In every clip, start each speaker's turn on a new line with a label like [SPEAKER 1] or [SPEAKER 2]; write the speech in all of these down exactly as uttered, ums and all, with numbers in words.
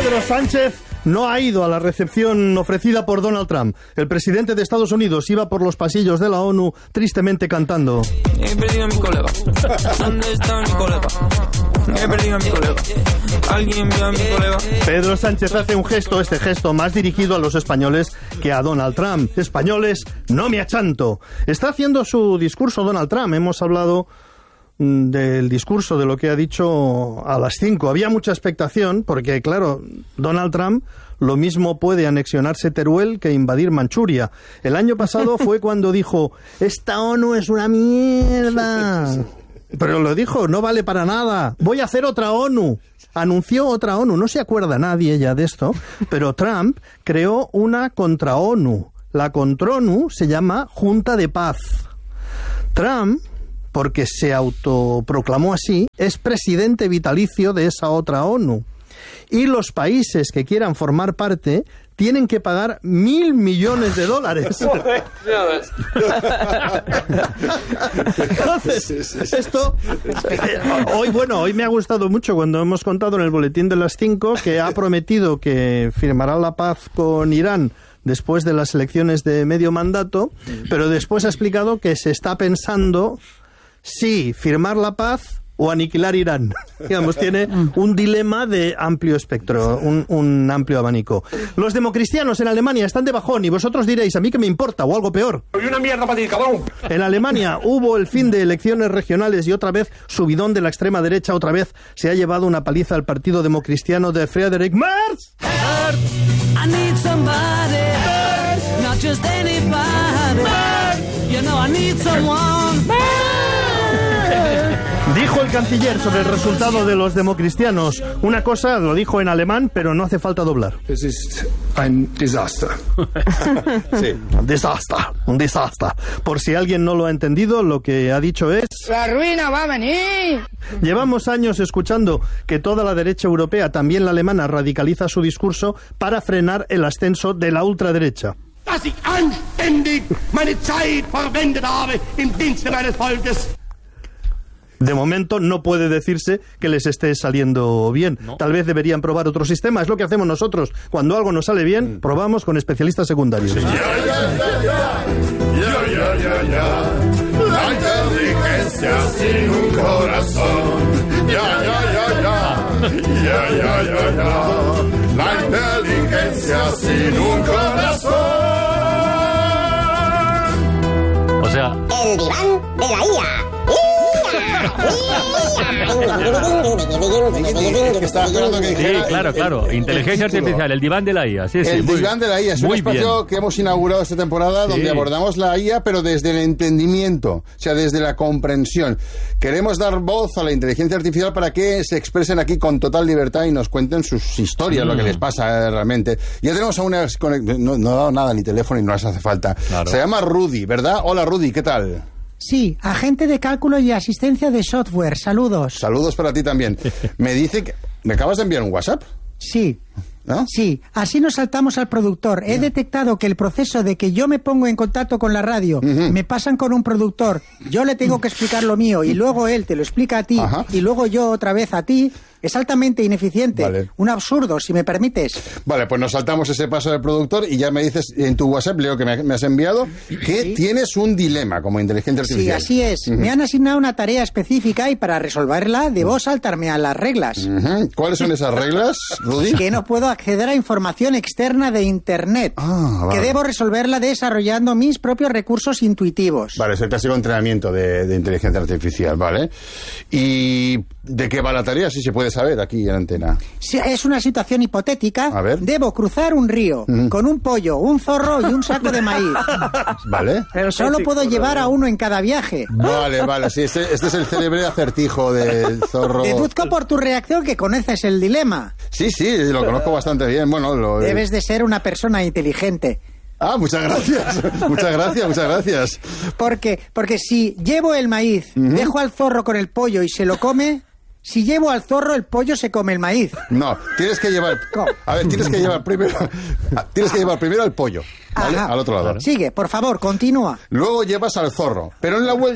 [SPEAKER 1] Pedro Sánchez no ha ido a la recepción ofrecida por Donald Trump. El presidente de Estados Unidos iba por los pasillos de la ONU tristemente cantando.
[SPEAKER 2] He perdido a mi colega. ¿Dónde está mi colega? He perdido a mi colega. ¿Alguien vio a mi colega?
[SPEAKER 1] Pedro Sánchez hace un gesto, este gesto más dirigido a los españoles que a Donald Trump. Españoles, no me achanto. Está haciendo su discurso Donald Trump. Hemos hablado del discurso, de lo que ha dicho a las cinco. Había mucha expectación porque, claro, Donald Trump lo mismo puede anexionarse Teruel que invadir Manchuria. El año pasado fue cuando dijo, esta ONU es una mierda. Pero lo dijo, no vale para nada. Voy a hacer otra ONU. Anunció otra ONU. No se acuerda nadie ya de esto, pero Trump creó una contra-ONU. La contra-ONU se llama Junta de Paz. Trump, porque se autoproclamó así, es presidente vitalicio de esa otra ONU. Y los países que quieran formar parte tienen que pagar mil millones de dólares. Entonces, esto... Hoy, bueno, hoy me ha gustado mucho cuando hemos contado en el boletín de las cinco que ha prometido que firmará la paz con Irán después de las elecciones de medio mandato, pero después ha explicado que se está pensando si firmar la paz o aniquilar Irán. Digamos, tiene un dilema de amplio espectro, un, un amplio abanico. Los democristianos en Alemania están de bajón y vosotros diréis, a mí que me importa, o algo peor.
[SPEAKER 3] ¡Soy una mierda para ti, cabrón!
[SPEAKER 1] En Alemania hubo el fin de elecciones regionales y otra vez subidón de la extrema derecha, otra vez se ha llevado una paliza al partido democristiano de Friedrich Merz.
[SPEAKER 4] I need somebody, not just anybody. You know I need someone.
[SPEAKER 1] Dijo el canciller sobre el resultado de los democristianos. Una cosa lo dijo en alemán, pero no hace falta doblar.
[SPEAKER 3] Es ist ein Desaster.
[SPEAKER 1] Sí, un desastre, un desastre. Por si alguien no lo ha entendido, lo que ha dicho es...
[SPEAKER 5] ¡La ruina va a venir!
[SPEAKER 1] Llevamos años escuchando que toda la derecha europea, también la alemana, radicaliza su discurso para frenar el ascenso de la ultraderecha.
[SPEAKER 3] Dass ich anständig meine Zeit verwendet habe im Dienste meines Volkes.
[SPEAKER 1] De momento no puede decirse que les esté saliendo bien. No. Tal vez deberían probar otro sistema. Es lo que hacemos nosotros. Cuando algo nos sale bien, mm. probamos con especialistas secundarios. Sí. Ya, ya, ya, ya. Ya, ya, ya, ya. La inteligencia sin un corazón. Ya, ya, ya, ya. Ya, ya, ya, ya. La inteligencia sin un corazón.
[SPEAKER 6] O sea...
[SPEAKER 7] El diván de la I A.
[SPEAKER 6] Estaba esperando que dijera. Sí, claro, claro. Inteligencia artificial, el diván de la I A. Sí, sí,
[SPEAKER 8] el diván de la I A es un espacio bien. que hemos inaugurado esta temporada sí. donde abordamos la I A, pero desde el entendimiento, o sea, desde la comprensión. Queremos dar voz a la inteligencia artificial para que se expresen aquí con total libertad y nos cuenten sus historias, mm. lo que les pasa eh, realmente. Ya tenemos a una... No, no ha dado nada ni teléfono y no les hace falta. Claro. Se llama Rudy, ¿verdad? Hola, Rudy, ¿qué tal?
[SPEAKER 9] Sí, agente de cálculo y asistencia de software. Saludos.
[SPEAKER 8] Saludos para ti también. Me dice que... ¿Me acabas de enviar un WhatsApp?
[SPEAKER 9] Sí.
[SPEAKER 8] ¿No?
[SPEAKER 9] Sí, así nos saltamos al productor. He detectado que el proceso de que yo me pongo en contacto con la radio, uh-huh. me pasan con un productor, yo le tengo que explicar lo mío y luego él te lo explica a ti Ajá. y luego yo otra vez a ti, es altamente ineficiente. Vale. Un absurdo, si me permites.
[SPEAKER 8] Vale, pues nos saltamos ese paso del productor y ya me dices en tu WhatsApp, Leo, que me, me has enviado, que ¿Sí? tienes un dilema como inteligencia artificial.
[SPEAKER 9] Sí, así es. Uh-huh. Me han asignado una tarea específica y para resolverla debo saltarme a las reglas.
[SPEAKER 8] Uh-huh. ¿Cuáles son esas reglas, Rudy?
[SPEAKER 9] Que no puedo acceder a información externa de Internet.
[SPEAKER 8] Ah, vale.
[SPEAKER 9] Que debo resolverla desarrollando mis propios recursos intuitivos.
[SPEAKER 8] Vale, es el clásico entrenamiento de, de inteligencia artificial, ¿vale? ¿Y de qué va la tarea? Si se puede saber aquí en antena.
[SPEAKER 9] Sí, es una situación hipotética.
[SPEAKER 8] A ver.
[SPEAKER 9] Debo cruzar un río mm. con un pollo, un zorro y un saco de maíz.
[SPEAKER 8] Vale.
[SPEAKER 9] Pero solo puedo llevar a uno en cada viaje.
[SPEAKER 8] Vale, vale. Sí, este, este es el célebre acertijo del zorro.
[SPEAKER 9] Deduzco por tu reacción que conoces el dilema.
[SPEAKER 8] Sí, sí, lo conozco bastante bien. Bueno, lo...
[SPEAKER 9] Debes de ser una persona inteligente.
[SPEAKER 8] Ah, muchas gracias, muchas gracias, muchas gracias.
[SPEAKER 9] Porque, porque si llevo el maíz, uh-huh. dejo al zorro con el pollo y se lo come... Si llevo al zorro, el pollo se come el maíz.
[SPEAKER 8] No, tienes que llevar... A ver, tienes que llevar primero... Tienes que llevar primero al pollo, ¿vale? Ajá. Al otro lado.
[SPEAKER 9] Sigue, por favor, continúa.
[SPEAKER 8] Luego llevas al zorro, pero en la vuelta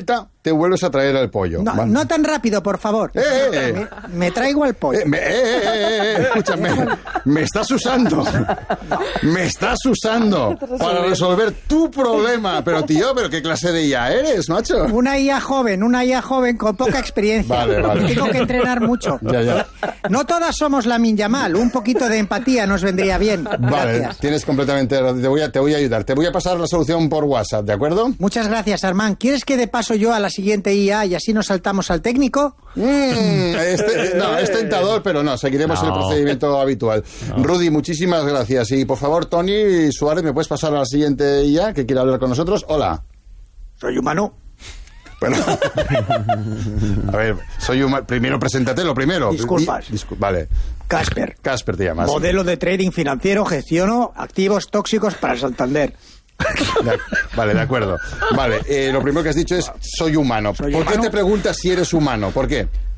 [SPEAKER 8] te vuelves a traer al pollo.
[SPEAKER 9] No,
[SPEAKER 8] ¿vale?
[SPEAKER 9] no tan rápido, por favor.
[SPEAKER 8] Eh, eh, eh.
[SPEAKER 9] Me, me traigo al pollo.
[SPEAKER 8] Eh, me, eh, eh, eh, eh, escúchame, me estás usando. Me estás usando para resolver tu problema. Pero tío, ¿pero qué clase de I A eres, macho?
[SPEAKER 9] Una I A joven, una I A joven con poca experiencia.
[SPEAKER 8] Vale, vale.
[SPEAKER 9] Tengo que entrenar mucho.
[SPEAKER 8] Ya, ya.
[SPEAKER 9] No todas somos Lamine Yamal. Un poquito de empatía nos vendría bien.
[SPEAKER 8] Vale,
[SPEAKER 9] Gracias.
[SPEAKER 8] tienes completamente... Te voy, a, te voy a ayudar. Te voy a pasar la solución por WhatsApp, ¿de acuerdo?
[SPEAKER 9] Muchas gracias, Armand. ¿Quieres que de paso yo a la siguiente I A y así nos saltamos al técnico?
[SPEAKER 8] Mm, este, no, es tentador, pero no, seguiremos
[SPEAKER 6] No.
[SPEAKER 8] el procedimiento habitual.
[SPEAKER 6] No.
[SPEAKER 8] Rudy, muchísimas gracias. Y por favor, Tony Suárez, ¿me puedes pasar a la siguiente I A que quiere hablar con nosotros? Hola.
[SPEAKER 9] Soy humano.
[SPEAKER 8] Bueno, a ver, soy humano. Primero, preséntate lo primero.
[SPEAKER 9] Disculpas.
[SPEAKER 8] Di- discul- vale.
[SPEAKER 9] Casper.
[SPEAKER 8] Casper te llamas.
[SPEAKER 9] Modelo de trading financiero, gestiono activos tóxicos para Santander.
[SPEAKER 8] De- vale, de acuerdo. Vale, eh, lo primero que has dicho es soy humano.
[SPEAKER 9] Soy
[SPEAKER 8] ¿Por qué
[SPEAKER 9] humano.
[SPEAKER 8] te preguntas si eres humano? ¿Por qué?